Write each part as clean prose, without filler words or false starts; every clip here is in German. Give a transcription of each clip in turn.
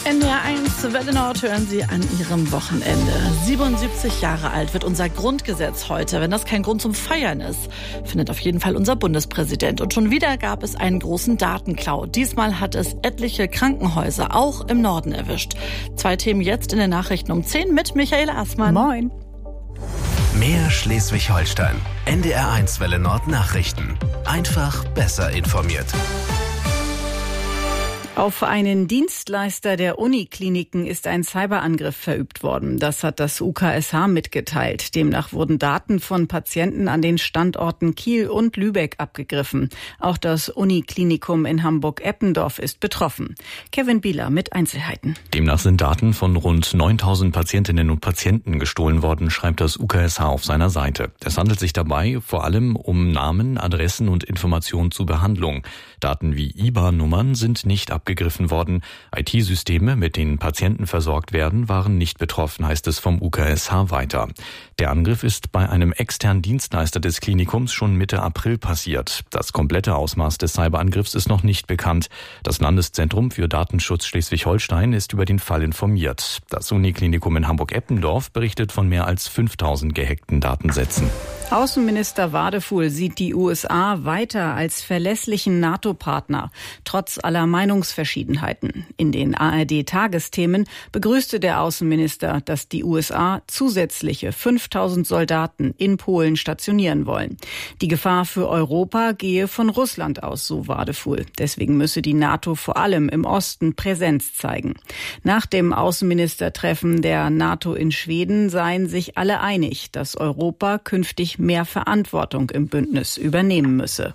NDR1 Welle Nord hören Sie an Ihrem Wochenende. 77 Jahre alt wird unser Grundgesetz heute. Wenn das kein Grund zum Feiern ist, findet auf jeden Fall unser Bundespräsident. Und schon wieder gab es einen großen Datenklau. Diesmal hat es etliche Krankenhäuser, auch im Norden, erwischt. 2 Themen jetzt in den Nachrichten um 10 mit Michael Assmann. Moin. Mehr Schleswig-Holstein. NDR1 Welle Nord Nachrichten. Einfach besser informiert. Auf einen Dienstleister der Unikliniken ist ein Cyberangriff verübt worden. Das hat das UKSH mitgeteilt. Demnach wurden Daten von Patienten an den Standorten Kiel und Lübeck abgegriffen. Auch das Uniklinikum in Hamburg-Eppendorf ist betroffen. Kevin Bieler mit Einzelheiten. Demnach sind Daten von rund 9.000 Patientinnen und Patienten gestohlen worden, schreibt das UKSH auf seiner Seite. Es handelt sich dabei vor allem um Namen, Adressen und Informationen zur Behandlung. Daten wie IBAN-Nummern sind nicht abgegriffen worden. IT-Systeme, mit denen Patienten versorgt werden, waren nicht betroffen, heißt es vom UKSH weiter. Der Angriff ist bei einem externen Dienstleister des Klinikums schon Mitte April passiert. Das komplette Ausmaß des Cyberangriffs ist noch nicht bekannt. Das Landeszentrum für Datenschutz Schleswig-Holstein ist über den Fall informiert. Das Uniklinikum in Hamburg-Eppendorf berichtet von mehr als 5.000 gehackten Datensätzen. Außenminister Wadefuhl sieht die USA weiter als verlässlichen NATO-Partner, trotz aller Meinungsverschiedenheiten. In den ARD-Tagesthemen begrüßte der Außenminister, dass die USA zusätzliche 5.000 Soldaten in Polen stationieren wollen. Die Gefahr für Europa gehe von Russland aus, so Wadefuhl. Deswegen müsse die NATO vor allem im Osten Präsenz zeigen. Nach dem Außenministertreffen der NATO in Schweden seien sich alle einig, dass Europa künftig mehr Verantwortung im Bündnis übernehmen müsse.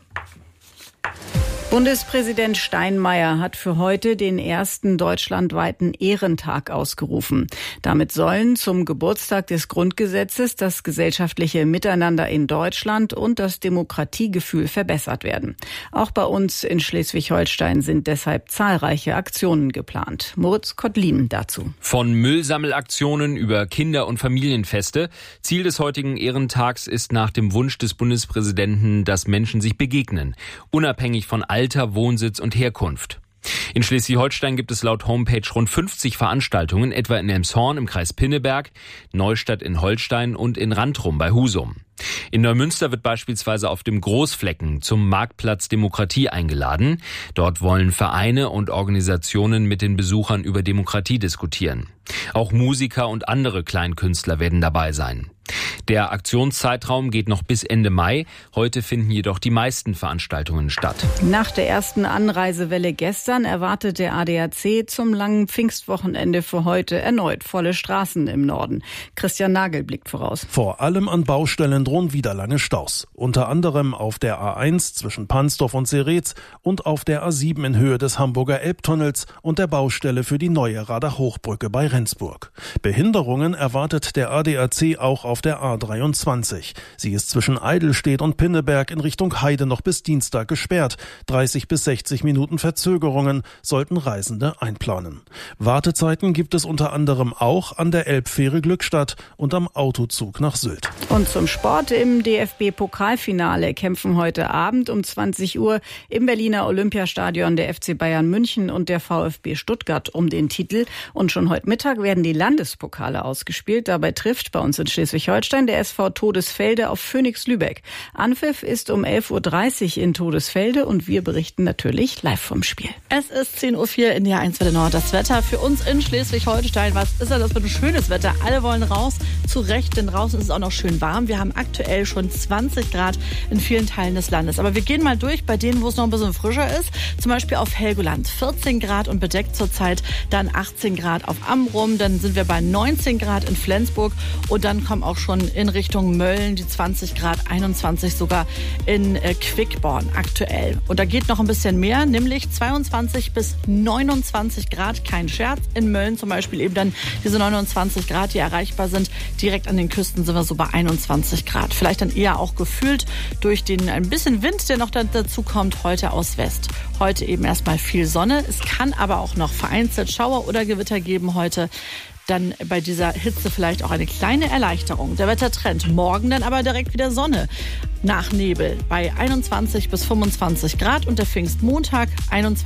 Bundespräsident Steinmeier hat für heute den ersten deutschlandweiten Ehrentag ausgerufen. Damit sollen zum Geburtstag des Grundgesetzes das gesellschaftliche Miteinander in Deutschland und das Demokratiegefühl verbessert werden. Auch bei uns in Schleswig-Holstein sind deshalb zahlreiche Aktionen geplant. Moritz Kottlin dazu. Von Müllsammelaktionen über Kinder- und Familienfeste. Ziel des heutigen Ehrentags ist nach dem Wunsch des Bundespräsidenten, dass Menschen sich begegnen, unabhängig von Alter, Wohnsitz und Herkunft. In Schleswig-Holstein gibt es laut Homepage rund 50 Veranstaltungen, etwa in Elmshorn im Kreis Pinneberg, Neustadt in Holstein und in Randrum bei Husum. In Neumünster wird beispielsweise auf dem Großflecken zum Marktplatz Demokratie eingeladen. Dort wollen Vereine und Organisationen mit den Besuchern über Demokratie diskutieren. Auch Musiker und andere Kleinkünstler werden dabei sein. Der Aktionszeitraum geht noch bis Ende Mai. Heute finden jedoch die meisten Veranstaltungen statt. Nach der ersten Anreisewelle gestern erwartet der ADAC zum langen Pfingstwochenende für heute erneut volle Straßen im Norden. Christian Nagel blickt voraus. Vor allem an Baustellen drohen wieder lange Staus. Unter anderem auf der A1 zwischen Pansdorf und Seretz und auf der A7 in Höhe des Hamburger Elbtunnels und der Baustelle für die neue Radach-Hochbrücke bei Rendsburg. Behinderungen erwartet der ADAC auch auf der A23. Sie ist zwischen Eidelstedt und Pinneberg in Richtung Heide noch bis Dienstag gesperrt. 30 bis 60 Minuten Verzögerungen sollten Reisende einplanen. Wartezeiten gibt es unter anderem auch an der Elbfähre Glückstadt und am Autozug nach Sylt. Und zum Sport: im DFB-Pokalfinale kämpfen heute Abend um 20 Uhr im Berliner Olympiastadion der FC Bayern München und der VfB Stuttgart um den Titel. Und schon heute Mittag werden die Landespokale ausgespielt. Dabei trifft bei uns in Schleswig-Holstein der SV Todesfelde auf Phoenix Lübeck. Anpfiff ist um 11.30 Uhr in Todesfelde und wir berichten natürlich live vom Spiel. Es ist 10.04 Uhr in der 1 Welle Nord. Das Wetter für uns in Schleswig-Holstein. Was ist das für ein schönes Wetter? Alle wollen raus. Zu Recht, denn draußen ist es auch noch schön warm. Wir haben aktuell schon 20 Grad in vielen Teilen des Landes. Aber wir gehen mal durch bei denen, wo es noch ein bisschen frischer ist. Zum Beispiel auf Helgoland 14 Grad und bedeckt zurzeit. Dann 18 Grad auf Amrum. Dann sind wir bei 19 Grad in Flensburg. Und dann kommen auch schon in Richtung Mölln die 20 Grad, 21 sogar in Quickborn aktuell. Und da geht noch ein bisschen mehr, nämlich 22 bis 29 Grad. Kein Scherz. In Mölln zum Beispiel eben dann diese 29 Grad, die erreichbar sind. Direkt an den Küsten sind wir so bei 21 Grad. Vielleicht dann eher auch gefühlt durch den ein bisschen Wind, der noch dazu kommt, heute aus West. Heute eben erstmal viel Sonne. Es kann aber auch noch vereinzelt Schauer oder Gewitter geben heute. Dann bei dieser Hitze vielleicht auch eine kleine Erleichterung. Der Wettertrend morgen dann aber direkt wieder Sonne. Nach Nebel bei 21 bis 25 Grad und der Pfingstmontag 21